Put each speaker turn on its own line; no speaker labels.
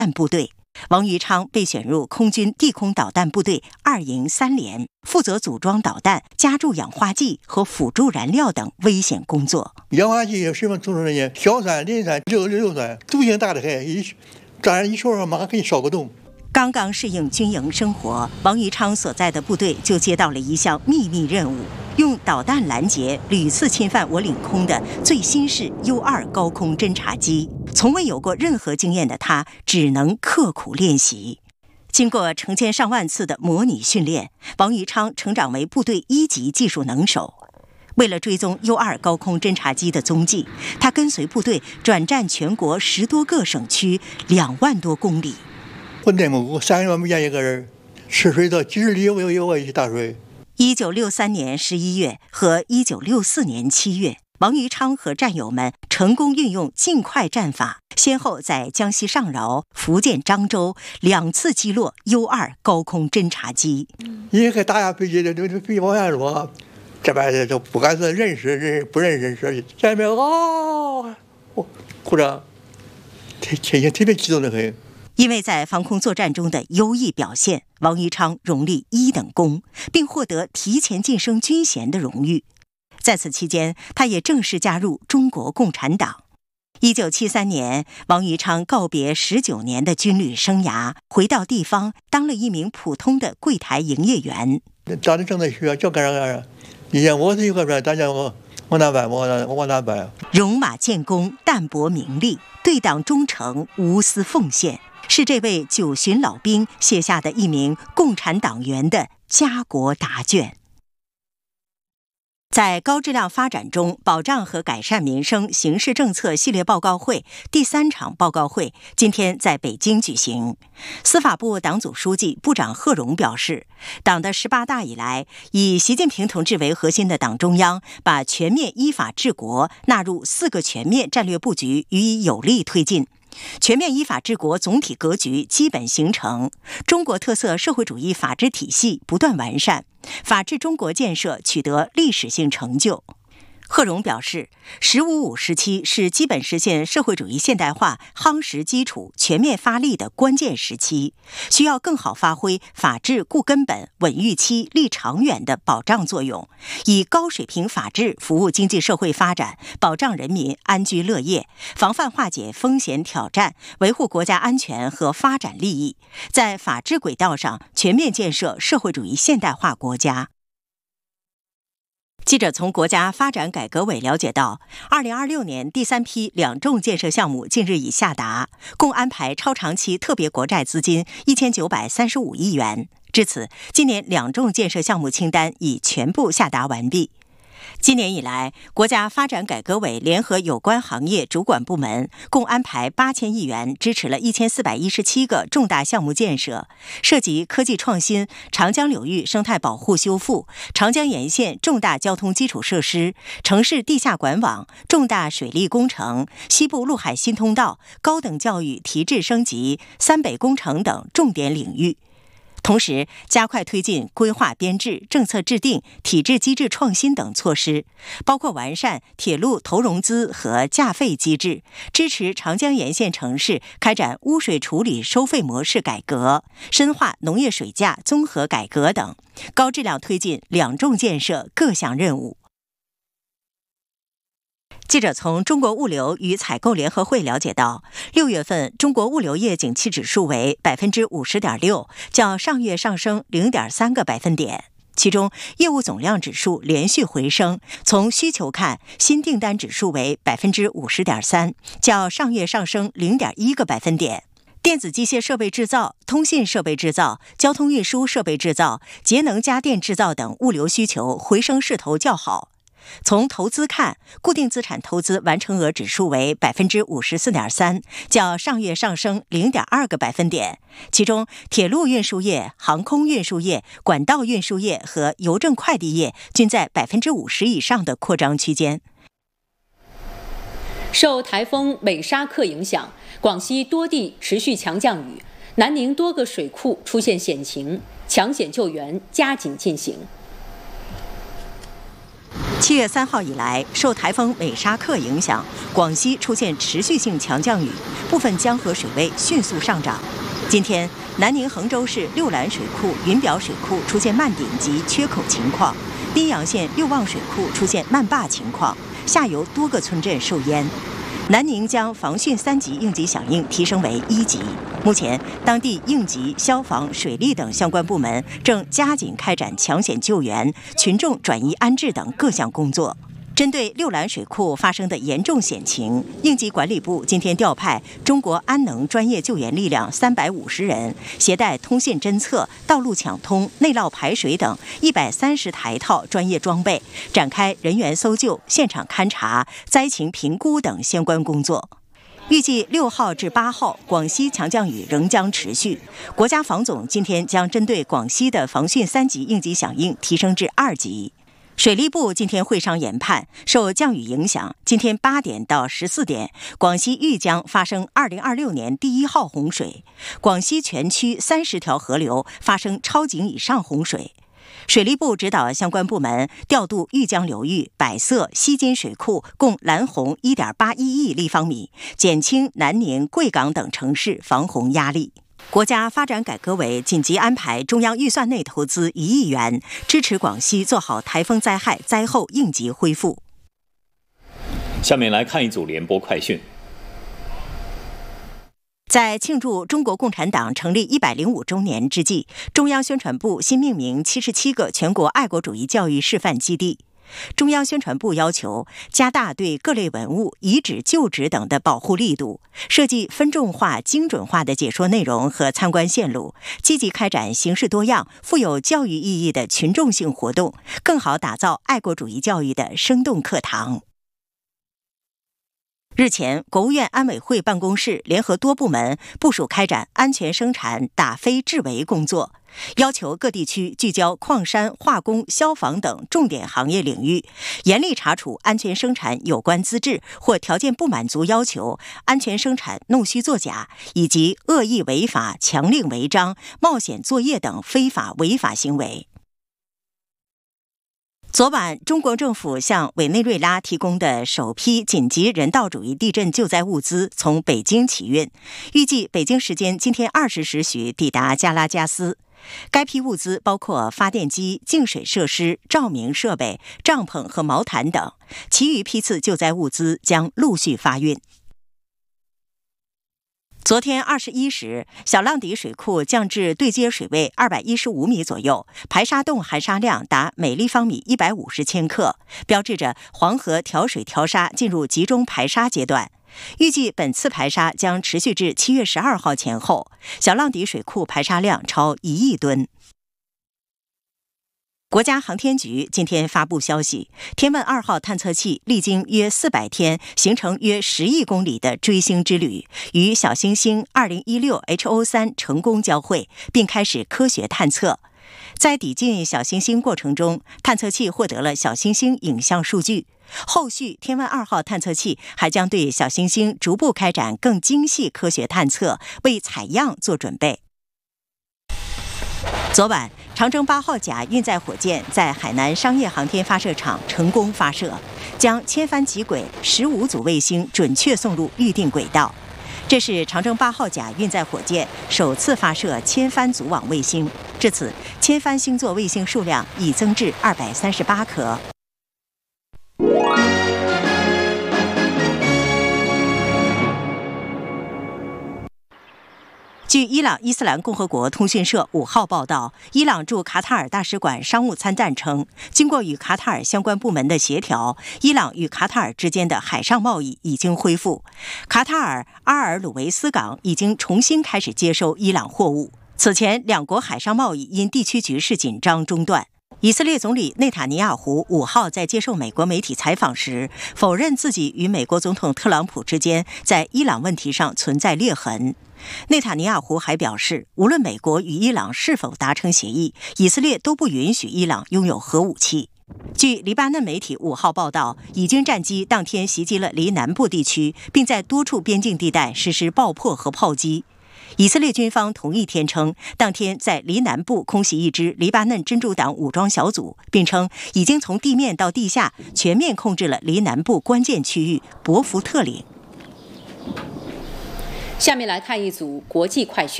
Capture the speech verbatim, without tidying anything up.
弹部队。王于昌被选入空军地空导弹部队二营三连，负责组装导弹、加注氧化剂和辅助燃料等危险工作。
氧化剂什么组成的？硝酸、磷酸、硫硫酸，毒性大的很，一炸人一烧上马上给你烧个洞。
刚刚适应军营生活，王于昌所在的部队就接到了一项秘密任务，用导弹拦截屡次侵犯我领空的最新式 U 二 高空侦察机。从未有过任何经验的他，只能刻苦练习。经过成千上万次的模拟训练，王于昌成长为部队一级技术能手。为了追踪 U 二 高空侦察机的踪迹，他跟随部队转战全国十多个省区，两万多公里。
我内蒙古三十万没见一个人，吃水到几十里我有我一大水。
一九六三年十一月和一九六四年七月，王于昌和战友们成功运用尽快战法，先后在江西上饶、福建漳州两次击落 U 二 高空侦察机。
一个打下飞机的，飞机往下落，这边就不敢说认识认不认识认识，这边啊，我鼓掌，特特特别激动的很。
因为在防空作战中的优异表现，王于昌荣立一等功，并获得提前晋升军衔的荣誉。在此期间，他也正式加入中国共产党。一九七三年，王于昌告别十九年的军旅生涯，回到地方当了一名普通的柜台营业员。
长得正在学，就干啥干啥。以前我是一个人，大家我往哪办，我往往哪办。
戎马建功，淡泊名利，对党忠诚，无私奉献，是这位九旬老兵写下的一名共产党员的家国答卷。在高质量发展中保障和改善民生形势政策系列报告会第三场报告会今天在北京举行。司法部党组书记、部长贺荣表示，党的十八大以来，以习近平同志为核心的党中央把全面依法治国纳入四个全面战略布局予以有力推进。全面依法治国总体格局基本形成，中国特色社会主义法治体系不断完善，法治中国建设取得历史性成就。贺荣表示，十五五时期是基本实现社会主义现代化夯实基础、全面发力的关键时期，需要更好发挥法治固根本、稳预期、立长远的保障作用，以高水平法治服务经济社会发展，保障人民安居乐业，防范化解风险挑战，维护国家安全和发展利益，在法治轨道上全面建设社会主义现代化国家。记者从国家发展改革委了解到，二零二六年第三批两重建设项目近日已下达，共安排超长期特别国债资金一千九百三十五亿元。至此，今年两重建设项目清单已全部下达完毕。今年以来，国家发展改革委联合有关行业主管部门，共安排八千亿元，支持了一千四百一十七个重大项目建设，涉及科技创新、长江流域生态保护修复、长江沿线重大交通基础设施、城市地下管网、重大水利工程、西部陆海新通道、高等教育提质升级、三北工程等重点领域。同时，加快推进规划编制、政策制定、体制机制创新等措施，包括完善铁路投融资和价费机制，支持长江沿线城市开展污水处理收费模式改革，深化农业水价综合改革等，高质量推进两重建设各项任务。记者从中国物流与采购联合会了解到，六月份中国物流业景气指数为百分之五十点六，较上月上升零点三个百分点。其中，业务总量指数连续回升。从需求看，新订单指数为百分之五十点三，较上月上升零点一个百分点。电子机械设备制造、通信设备制造、交通运输设备制造、节能家电制造等物流需求回升势头较好。从投资看，固定资产投资完成额指数为百分之五十四点三，较上月上升零点二个百分点。其中，铁路运输业、航空运输业、管道运输业和邮政快递业均在百分之五十以上的扩张区间。
受台风美沙克影响，广西多地持续强降雨，南宁多个水库出现险情，抢险救援加紧进行。
七月三号以来，受台风美沙克影响，广西出现持续性强降雨，部分江河水位迅速上涨。今天，南宁衡州市六兰水库、云表水库出现漫顶及缺口情况，宾阳县六旺水库出现漫坝情况，下游多个村镇受淹。南宁将防汛三级应急响应提升为一级。目前，当地应急、消防、水利等相关部门正加紧开展抢险救援、群众转移安置等各项工作。针对六兰水库发生的严重险情，应急管理部今天调派中国安能专业救援力量三百五十人，携带通信侦测、道路抢通、内涝排水等一百三十台套专业装备，展开人员搜救、现场勘查、灾情评估等相关工作。预计六号至八号，广西强降雨仍将持续。国家防总今天将针对广西的防汛三级应急响应提升至二级。水利部今天会上研判，受降雨影响，今天八点到十四点，广西玉江发生二零二六年第一号洪水，广西全区三十条河流发生超警以上洪水。水利部指导相关部门调度玉江流域、百色、西津水库共拦洪 一点八一亿立方米，减轻南宁、贵港等城市防洪压力。国家发展改革委紧急安排中央预算内投资一亿元，支持广西做好台风灾害灾后应急恢复。
下面来看一组联播快讯。
在庆祝中国共产党成立一百零五周年之际，中央宣传部新命名七十七个全国爱国主义教育示范基地。中央宣传部要求加大对各类文物、遗址、旧址等的保护力度，设计分众化、精准化的解说内容和参观线路，积极开展形式多样、富有教育意义的群众性活动，更好打造爱国主义教育的生动课堂。日前，国务院安委会办公室联合多部门部署开展安全生产打非治围工作，要求各地区聚焦矿山、化工、消防等重点行业领域，严厉查处安全生产有关资质或条件不满足要求、安全生产弄虚作假以及恶意违法、强令违章、冒险作业等非法违法行为。昨晚，中国政府向委内瑞拉提供的首批紧急人道主义地震救灾物资从北京起运，预计北京时间今天二十时许抵达加拉加斯。该批物资包括发电机、净水设施、照明设备、帐篷和毛毯等，其余批次救灾物资将陆续发运。昨天二十一时，小浪底水库降至对接水位二百一十五米左右，排沙洞含沙量达每立方米一百五十千克，标志着黄河调水调沙进入集中排沙阶段。预计本次排沙将持续至七月十二号前后，小浪底水库排沙量超一亿吨。国家航天局今天发布消息，天问二号探测器历经约四百天，行程约十亿公里的追星之旅，与小行星二零一六 H O 三 成功交会，并开始科学探测。在抵近小行星过程中，探测器获得了小行星影像数据。后续天问二号探测器还将对小行星逐步开展更精细科学探测，为采样做准备。昨晚，长征八号甲运载火箭在海南商业航天发射场成功发射，将千帆极轨十五组卫星准确送入预定轨道。这是长征八号甲运载火箭首次发射千帆组网卫星，至此，千帆星座卫星数量已增至二百三十八颗。据伊朗伊斯兰共和国通讯社五号报道，伊朗驻卡塔尔大使馆商务参赞称，经过与卡塔尔相关部门的协调，伊朗与卡塔尔之间的海上贸易已经恢复。卡塔尔阿尔鲁维斯港已经重新开始接收伊朗货物。此前，两国海上贸易因地区局势紧张中断。以色列总理内塔尼亚胡五号在接受美国媒体采访时，否认自己与美国总统特朗普之间在伊朗问题上存在裂痕。内塔尼亚胡还表示，无论美国与伊朗是否达成协议，以色列都不允许伊朗拥有核武器。据黎巴嫩媒体五号报道，以军战机当天袭击了黎南部地区，并在多处边境地带实施爆破和炮击。 以色列军方同一天称，当天在黎南部空袭一支黎巴嫩真主党武装小组，并称已经从地面到地下全面控制了黎南部关键区域博福特岭。
下面来看一组国际快讯。